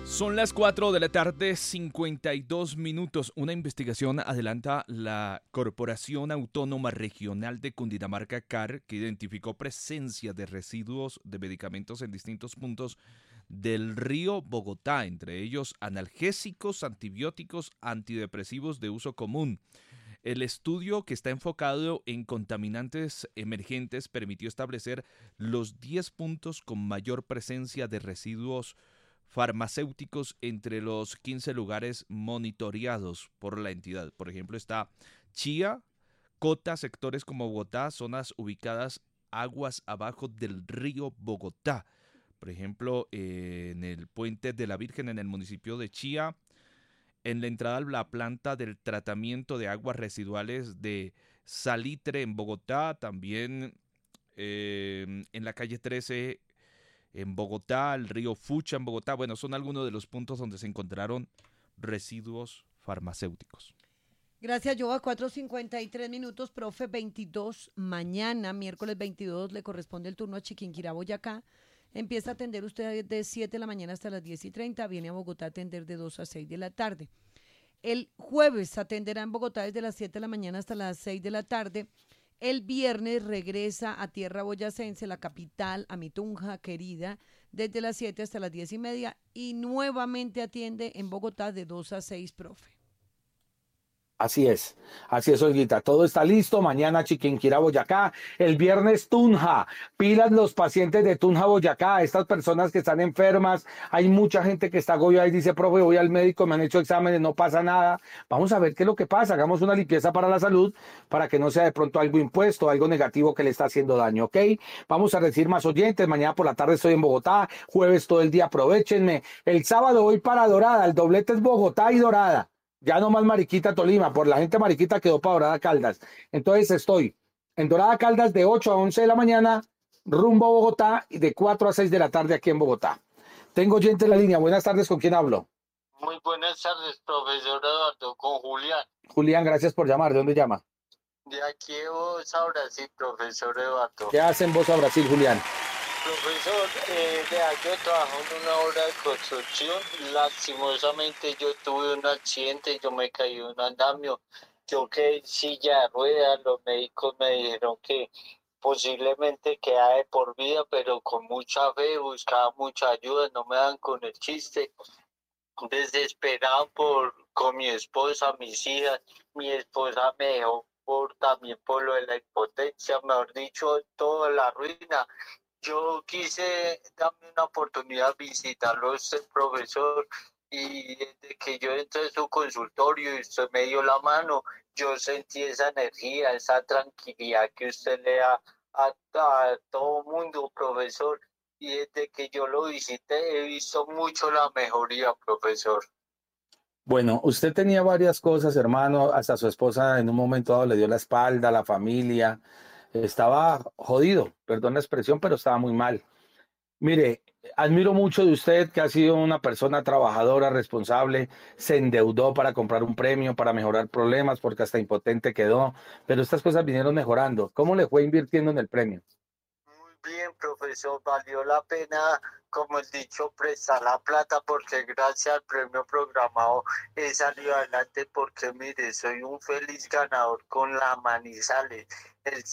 Son las 4 de la tarde, 52 minutos. Una investigación adelanta la Corporación Autónoma Regional de Cundinamarca, CAR, que identificó presencia de residuos de medicamentos en distintos puntos del río Bogotá, entre ellos analgésicos, antibióticos, antidepresivos de uso común. El estudio, que está enfocado en contaminantes emergentes, permitió establecer los 10 puntos con mayor presencia de residuos farmacéuticos entre los 15 lugares monitoreados por la entidad. Por ejemplo, está Chía, Cota, sectores como Bogotá, zonas ubicadas aguas abajo del río Bogotá. Por ejemplo, en el Puente de la Virgen, en el municipio de Chía, en la entrada a la planta del tratamiento de aguas residuales de Salitre en Bogotá, también en la calle 13 en Bogotá, el río Fucha en Bogotá. Bueno, son algunos de los puntos donde se encontraron residuos farmacéuticos. Gracias, Joa. 4:53 minutos, profe. 22 mañana, miércoles 22, le corresponde el turno a Chiquinquirá, Boyacá. Empieza a atender usted de 7 de la mañana hasta las 10:30. Viene a Bogotá a atender de 2 a 6 de la tarde. El jueves atenderá en Bogotá desde las 7 de la mañana hasta las 6 de la tarde. El viernes regresa a tierra boyacense, la capital, a mi Tunja querida, desde las 7 hasta las 10:30 y nuevamente atiende en Bogotá de 2 a 6, profe. Así es, Olguita. Todo está listo. Mañana Chiquinquirá, Boyacá. El viernes Tunja. Pilas los pacientes de Tunja, Boyacá. Estas personas que están enfermas. Hay mucha gente que está agobiada y dice, profe, voy al médico, me han hecho exámenes, no pasa nada. Vamos a ver qué es lo que pasa. Hagamos una limpieza para la salud para que no sea de pronto algo impuesto, algo negativo que le está haciendo daño, ¿ok? Vamos a recibir más oyentes. Mañana por la tarde estoy en Bogotá. Jueves todo el día, aprovechenme. El sábado voy para Dorada. El doblete es Bogotá y Dorada. Ya no más Mariquita, Tolima, por la gente Mariquita quedó para Dorada Caldas. Entonces estoy en Dorada Caldas de 8 a 11 de la mañana, rumbo a Bogotá, y de 4 a 6 de la tarde aquí en Bogotá. Tengo gente en la línea. Buenas tardes, ¿con quién hablo? Muy buenas tardes, profesor Eduardo, con Julián. Julián, gracias por llamar. ¿De dónde llama? De aquí vos a Brasil, profesor Eduardo. ¿Qué hacen vos a Brasil, Julián? Profesor, yo trabajo en una obra de construcción. Lastimosamente yo tuve un accidente, yo me caí en un andamio. Yo quedé en silla de ruedas, los médicos me dijeron que posiblemente queda de por vida, pero con mucha fe, buscaba mucha ayuda, no me dan con el chiste. Desesperado con mi esposa, mis hijas, mi esposa me dejó también por lo de la impotencia, mejor dicho, toda la ruina. Yo quise darme una oportunidad, visitarlo a usted, profesor, y desde que yo entré en su consultorio y usted me dio la mano, yo sentí esa energía, esa tranquilidad que usted le da a todo mundo, profesor. Y desde que yo lo visité he visto mucho la mejoría, profesor. Bueno, usted tenía varias cosas, hermano. Hasta su esposa en un momento dado le dio la espalda, la familia. Estaba jodido, perdón la expresión, pero estaba muy mal. Mire, admiro mucho de usted, que ha sido una persona trabajadora, responsable, se endeudó para comprar un premio, para mejorar problemas, porque hasta impotente quedó, pero estas cosas vinieron mejorando. ¿Cómo le fue invirtiendo en el premio? Muy bien, profesor, valió la pena, como el dicho, prestar la plata porque gracias al premio programado he salido adelante porque mire, soy un feliz ganador con la Manizales. El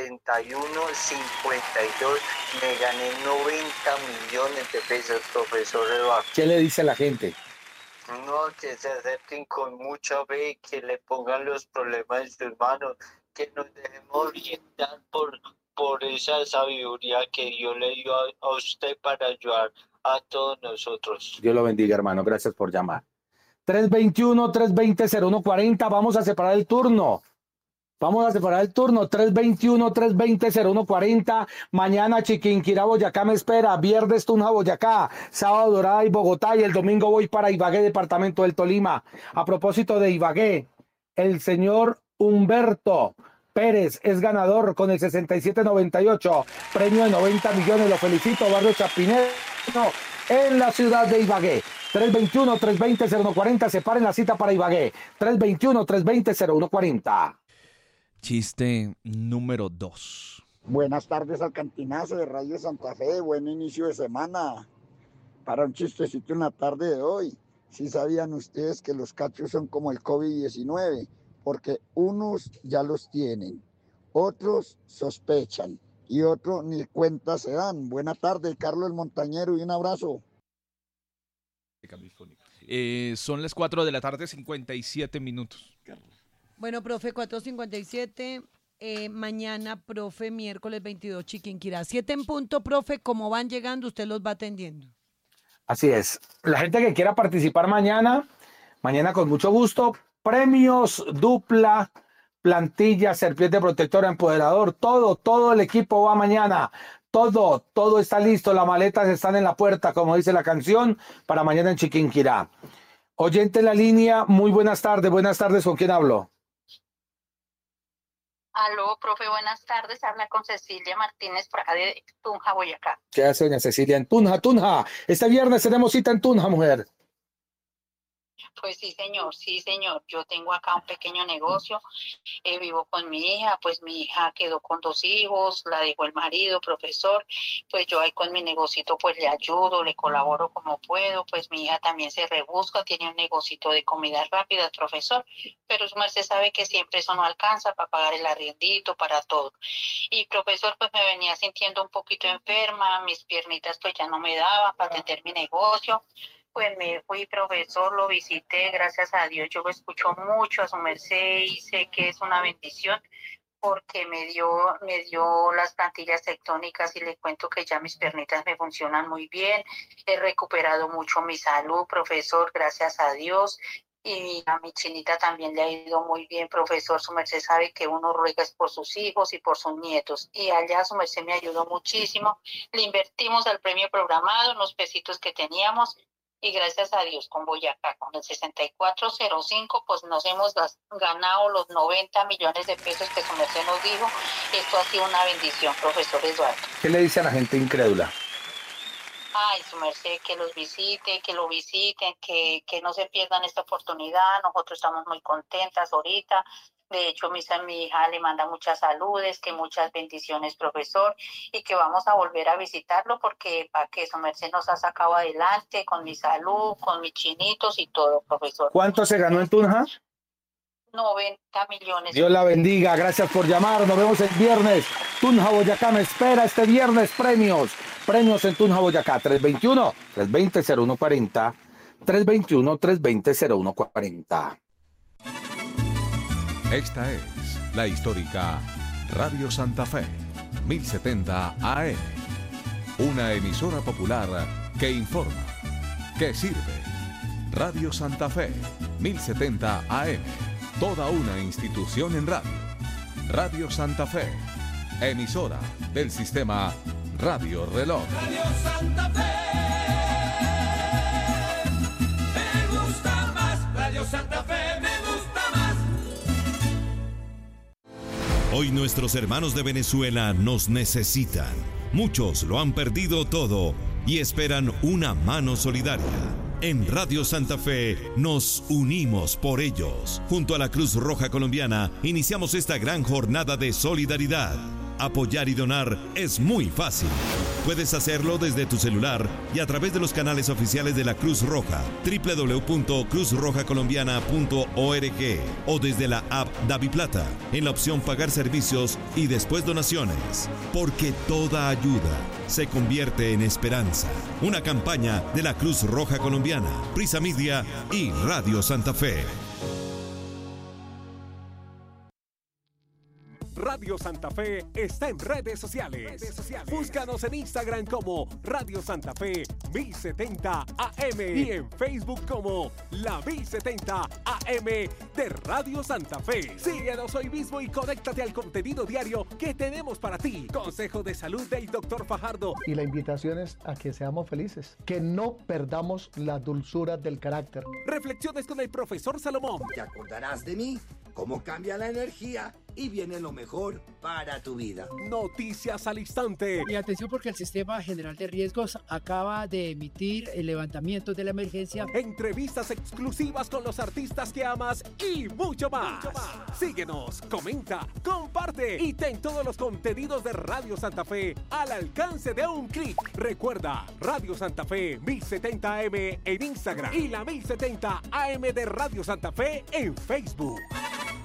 61-52 me gané 90 millones de pesos, profesor Eduardo. ¿Qué le dice a la gente? No, que se acerquen con mucha fe, que le pongan los problemas en sus manos, que nos dejemos orientar por esa sabiduría que Dios le dio a usted para ayudar a todos nosotros. Dios lo bendiga, hermano. Gracias por llamar. 321-320-0140. Vamos a separar el turno. 321-320-0140. Mañana Chiquinquirá, Boyacá me espera. Viernes Tunja, Boyacá. Sábado Dorada y Bogotá. Y el domingo voy para Ibagué, departamento del Tolima. A propósito de Ibagué, el señor Humberto Pérez es ganador con el 6798. Premio de 90 millones. Lo felicito, barrio Chapinero, en la ciudad de Ibagué. 321-320-0140. Separen la cita para Ibagué. 321-320-0140. Chiste número 2. Buenas tardes al cantinazo de Radio Santa Fe, buen inicio de semana. Para un chistecito en la tarde de hoy, ¿sí sabían ustedes que los cachos son como el COVID-19? Porque unos ya los tienen, otros sospechan y otros ni cuenta se dan. Buena tarde, Carlos el Montañero, y un abrazo. Son las 4 de la tarde, 57 minutos. Bueno, profe, 4:57. Mañana, profe, miércoles 22, Chiquinquirá. 7 en punto, profe. Como van llegando, usted los va atendiendo. Así es. La gente que quiera participar mañana con mucho gusto, premios, dupla, plantilla, serpiente protectora, empoderador, todo el equipo va mañana. Todo está listo, las maletas están en la puerta, como dice la canción, para mañana en Chiquinquirá. Oyente en la línea, muy buenas tardes, ¿con quién hablo? Aló, profe, buenas tardes. Habla con Cecilia Martínez por acá de Tunja, Boyacá. ¿Qué hace doña Cecilia en Tunja? Este viernes tenemos cita en Tunja, mujer. Pues sí, señor. Yo tengo acá un pequeño negocio, vivo con mi hija, pues mi hija quedó con 2 hijos, la dejó el marido, profesor, pues yo ahí con mi negocito pues le ayudo, le colaboro como puedo, pues mi hija también se rebusca, tiene un negocito de comidas rápidas, profesor, pero su merced sabe que siempre eso no alcanza para pagar el arriendito, para todo. Y profesor, pues me venía sintiendo un poquito enferma, mis piernitas pues ya no me daban para atender mi negocio. Pues me fui, profesor, lo visité, gracias a Dios, yo lo escucho mucho a su merced y sé que es una bendición porque me dio las plantillas tectónicas y le cuento que ya mis piernitas me funcionan muy bien, he recuperado mucho mi salud, profesor, gracias a Dios. Y a mi chinita también le ha ido muy bien, profesor. Su merced sabe que uno ruega es por sus hijos y por sus nietos. Y allá su merced me ayudó muchísimo. Le invertimos al premio programado, unos pesitos que teníamos. Y gracias a Dios, con Boyacá, con el 6405, pues nos hemos ganado los 90 millones de pesos que su merced nos dijo. Esto ha sido una bendición, profesor Eduardo. ¿Qué le dice a la gente incrédula? Ay, su merced, que los visite, que lo visiten, que no se pierdan esta oportunidad. Nosotros estamos muy contentas ahorita. De hecho, mi hija le manda muchas saludes, que muchas bendiciones, profesor, y que vamos a volver a visitarlo porque para que su merced nos ha sacado adelante con mi salud, con mis chinitos y todo, profesor. ¿Cuánto se ganó en Tunja? 90 millones. Dios la bendiga, gracias por llamar, nos vemos el viernes. Tunja, Boyacá, me espera este viernes premios en Tunja, Boyacá, 321-320-0140, 321-320-0140. Esta es la histórica Radio Santa Fe, 1070 AM, una emisora popular que informa, que sirve. Radio Santa Fe, 1070 AM, toda una institución en radio. Radio Santa Fe, emisora del sistema Radio Reloj. Radio Santa Fe, me gusta más. Radio Santa Fe, me gusta más. Hoy nuestros hermanos de Venezuela nos necesitan. Muchos lo han perdido todo y esperan una mano solidaria. En Radio Santa Fe nos unimos por ellos. Junto a la Cruz Roja Colombiana iniciamos esta gran jornada de solidaridad. Apoyar y donar es muy fácil. Puedes hacerlo desde tu celular y a través de los canales oficiales de la Cruz Roja, www.cruzrojacolombiana.org o desde la app DaviPlata, en la opción Pagar servicios y después donaciones. Porque toda ayuda se convierte en esperanza. Una campaña de la Cruz Roja Colombiana, Prisa Media y Radio Santa Fe. Radio Santa Fe está en redes sociales. Búscanos en Instagram como Radio Santa Fe 1070 AM y en Facebook como la 1070 AM de Radio Santa Fe. Síguenos hoy mismo y conéctate al contenido diario que tenemos para ti. Consejo de salud del Dr. Fajardo. Y la invitación es a que seamos felices, que no perdamos la dulzura del carácter. Reflexiones con el profesor Salomón. ¿Te acordarás de mí? cómo cambia la energía y viene lo mejor para tu vida. Noticias al instante. Y atención porque el Sistema General de Riesgos acaba de emitir el levantamiento de la emergencia. Entrevistas exclusivas con los artistas que amas y mucho más. Síguenos, comenta, comparte y ten todos los contenidos de Radio Santa Fe al alcance de un clic. Recuerda, Radio Santa Fe 1070 AM en Instagram y la 1070 AM de Radio Santa Fe en Facebook.